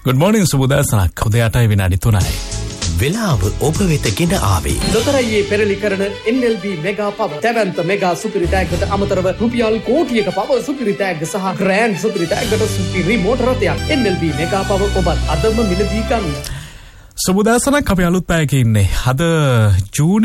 Good morning සුබෝදෑසනක්. උදේ 8යි විනාඩි 3යි. වෙලාව ඔබ වෙත ගෙන ආවේ. ලොතරැයියේ පෙරලි කරන NLB මෙගා පව. දැවැන්ත මෙගා සුපිරි ටැග්ගට අමතරව රුපියල් කෝටියක පව සුපිරි ටැග්ග සහ ග්‍රෑන්ඩ් සුපිරි ටැග්ගට සුපිරි මෝටර රථයක්. NLB මෙගා පව ඔබත් අදම මිලදී ගන්න. සුබෝදෑසනක් අපි අලුත් පැයක ඉන්නේ. අද ජූනි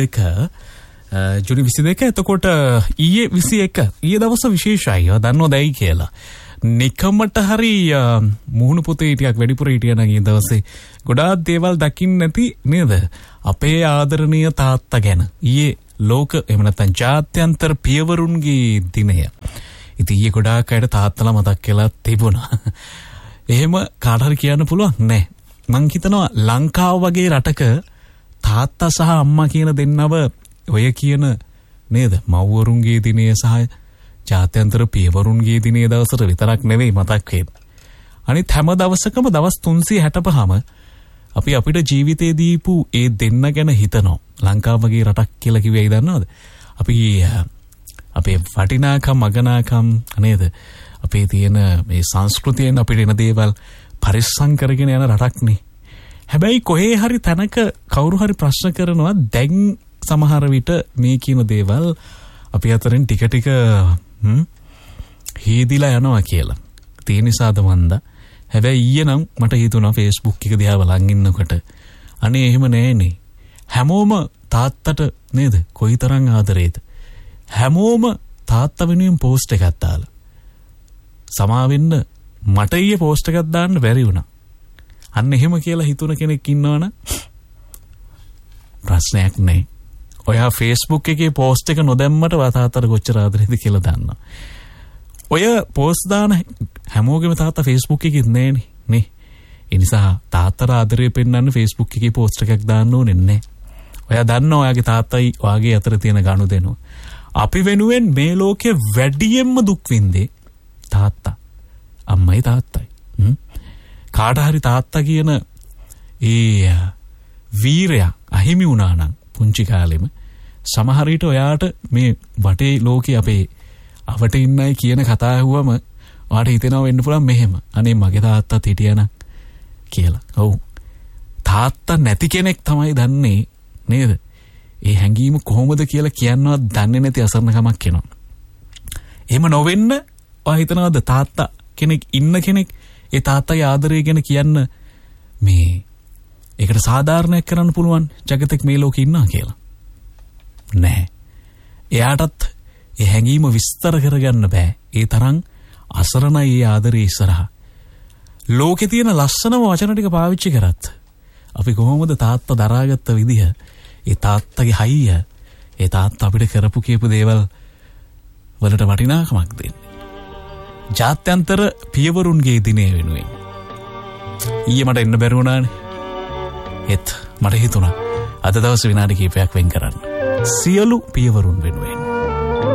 22 එතකොට ඊයේ 21 ඊයේ දවස විශේෂයි. දන්නවද ඇයි කියලා? නිකමට හරි මුහුණු පොතේ ටිකක් වැඩිපුර හිටියා නම් ඊ දවසේ ගොඩාක් දේවල් දකින්න නැති නේද? අපේ ආදරණීය තාත්තා ගැන. ඊයේ ලෝක එහෙම නැත්නම් ජාත්‍යන්තර පියවරුන්ගේ දිනය. ඉතින් ඊයේ ගොඩාක් අයට තාත්තලා මතක් වෙලා තිබුණා. එහෙම කාට හරි කියන්න පුළුවන් නෑ. මං හිතනවා ලංකාව වගේ රටක තාත්තා සහ අම්මා කියන දෙන්නව ඔය කියන නේද? මව්වරුන්ගේ දිනය සහ ජාත්‍යන්තර පියවරුන්ගේ දිනේ දවසට විතරක් නෙවෙයි මතක් වෙන්නේ. අනිත් හැම දවසකම දවස් 365ම අපි අපිට ජීවිතේ දීපු ඒ දෙන්න ගැන හිතනවා. ලංකාව වගේ රටක් කියලා කිව්වෙයි දන්නවද? අපි අපේ වටිනාකම් අගනාකම් නේද? අපේ තියෙන මේ සංස්කෘතියෙන් අපිට එන දේවල් පරිස්සම් කරගෙන යන රටක් නේ. හැබැයි කොහේ හරි තැනක කවුරු හරි ප්‍රශ්න කරනවා දැන් සමහර විට මේ කියන දේවල් අපි අතරින් ටික ටික හේදිලා යනවා කියලා. ඒ නිසාද මන්ද. හැබැයි ඊයේ නම් මට හිතුණා Facebook එක දිහා බලන් ඉන්නකොට අනේ එහෙම නෑනේ. හැමෝම තාත්තට නේද? කොයිතරම් ආදරේද? හැමෝම තාත්තා වෙනුවෙන් පෝස්ට් එකක් දාලා. සමාවෙන්න මට ඊයේ පෝස්ට් එකක් දාන්න බැරි වුණා. අන්න එහෙම කියලා හිතුණ කෙනෙක් ඉන්නවනම් ප්‍රශ්නයක් නෑ. ඔයා Facebook එකේ පෝස්ට් එක නොදැම්මට තාත්තට කොච්චර ආදරේද කියලා දන්නවා. ඔය පෝස්ට් දාන හැමෝගෙම තාත්තා Facebook එකේ නෑනේ නේ. ඒ නිසා තාත්තට ආදරේ පෙන්වන්න Facebook එකේ පෝස්ට් එකක් දාන්න ඕනේ නෑ. ඔයා දන්නවා ඔයාගේ තාත්තයි ඔයාගේ අතර තියෙන ගනුදෙනුව. අපි වෙනුවෙන් මේ ලෝකේ වැඩියෙන්ම දුක් විඳේ තාත්තා. අම්මයි තාත්තයි. කාට හරි තාත්තා කියන ඒ වීරයා අහිමි වුණා නම් පුංචි කාලෙම සමහර විට ඔයාට මේ වටේ ලෝකේ අපේ අවට ඉන්නයි කියන කතා ඇහුවම ඔයාට හිතෙනවා වෙන්න පුළුවන් මෙහෙම. අනේ මගේ තාත්තත් හිටියනම් කියලා. ඔව්. තාත්තා නැති කෙනෙක් තමයි දන්නේ නේද? ඒ හැඟීම කොහොමද කියලා කියන්නවත් දන්නේ නැති අසරණකමක් එනවා. එහෙම නොවෙන්න ඔයා හිතනවාද තාත්තා කෙනෙක් ඉන්න කෙනෙක් ඒ තාත්තගේ ආදරය ගැන කියන්න මේ ඒකට සාධාරණයක් කරන්න පුළුවන් జగතෙක් මේ ලෝකේ ඉන්නවා කියලා? නෑ. එයාටත් ඒ හැඟීම විස්තර කරගන්න බෑ. ඒ තරම් අසරණයි ඒ ආදරේ ඉස්සරහා. ලෝකේ තියෙන ලස්සනම වචන ටික පාවිච්චි කරත් අපි කොහොමද තාත්තා දරාගත්ත විදිහ, ඒ තාත්තගේ හයිය, ඒ තාත්තා අපිට කරපු කියපු දේවල් වලට වටිනාකමක් දෙන්නේ. ජාත්‍යන්තර පියවරුන්ගේ දිනේ වෙනුවෙන් ඊයේ මට එන්න බැරි වුණානේ. ඒත් මට හිතුණා අද දවස් විනාඩි කිහිපයක් වෙන් කරන්න. සියලු පියවරුන් වෙනුවෙන්